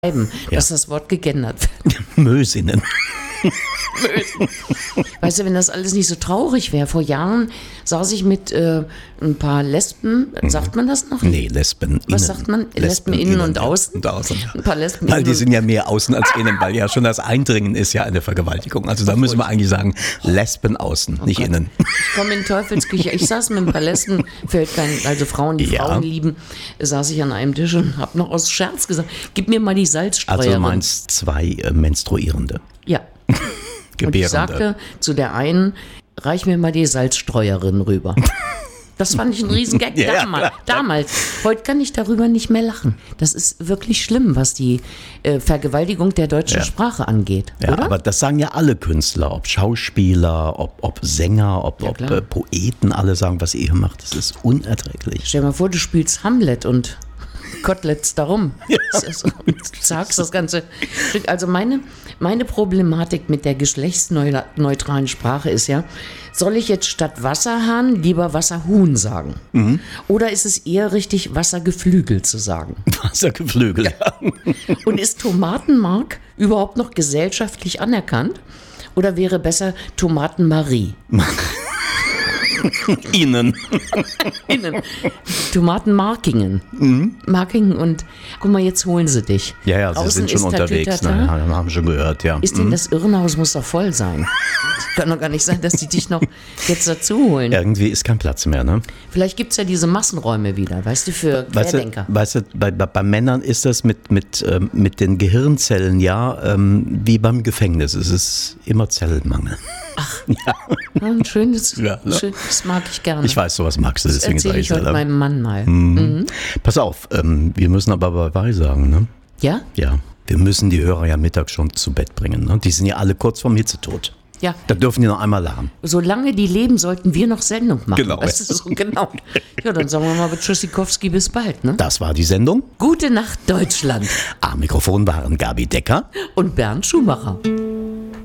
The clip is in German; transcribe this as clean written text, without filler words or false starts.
dass das Wort gegendert wird. Mösinnen. Weißt du, wenn das alles nicht so traurig wäre. Vor Jahren saß ich mit ein paar Lesben, sagt man das noch? Nee, Lesben innen. Was sagt man? Lesben innen und außen? Und außen. Ein paar Lesben Weil innen die und sind ja mehr außen als innen, weil ja schon das Eindringen ist ja eine Vergewaltigung. Also da müssen wir eigentlich sagen, Lesben außen, nicht Gott. innen. Ich komme in Teufelsküche. Ich saß mit ein paar Lesben, also Frauen, die Ja. Frauen lieben, saß ich an einem Tisch und habe noch aus Scherz gesagt, gib mir mal die Salzstreuerin. Also du meinst zwei Menstruierende, Ja. Und ich Gebärende. sagte zu der einen, reich mir mal die Salzstreuerin rüber. Das fand ich ein Riesengag Ja, damals. Heute kann ich darüber nicht mehr lachen. Das ist wirklich schlimm, was die Vergewaltigung der deutschen Sprache angeht. Ja, oder? aber das sagen ja alle Künstler, ob Schauspieler, ob Sänger, ob klar. Poeten, alle sagen, was ihr macht, das ist unerträglich. Stell dir mal vor, du spielst Hamlet und Koteletts darum. Ja. Und sagst das ganze Stück. Also meine Problematik mit der geschlechtsneutralen Sprache ist ja, soll ich jetzt statt Wasserhahn lieber Wasserhuhn sagen? Oder ist es eher richtig, Wassergeflügel zu sagen? Wassergeflügel. Ja. Und ist Tomatenmark überhaupt noch gesellschaftlich anerkannt? Oder wäre besser Tomatenmarie? Innen. Innen. Tomatenmarkingen. Markingen und guck mal, jetzt holen sie dich. Ja, sie Außen sind schon ist unterwegs. Tatütata. Ne? Haben schon gehört, ja. Ist denn das Irrenhaus muss doch voll sein? Kann doch gar nicht sein, dass die dich noch jetzt dazu holen. Irgendwie ist kein Platz mehr, ne? Vielleicht gibt es ja diese Massenräume wieder, weißt du, für Querdenker. Weißt du, bei Männern ist das mit den Gehirnzellen wie beim Gefängnis. Es ist immer Zellmangel. Ja, ein schönes, Ja, ne? das mag ich gerne. Ich weiß, sowas magst du, deswegen Erzähle sage ich ich heute meinem Mann mal. Pass auf, wir müssen aber dabei sagen, ne? Ja? Ja, wir müssen die Hörer ja mittags schon zu Bett bringen. Ne? Die sind ja alle kurz vorm Hitzetod. Ja. Da dürfen die noch einmal lachen. Solange die leben, sollten wir noch Sendung machen. Genau. Weißt du, so genau. Ja, dann sagen wir mal mit Tschüssikowski bis bald, ne? Das war die Sendung. Gute Nacht, Deutschland. Am Mikrofon waren Gabi Decker Und Bernd Schumacher.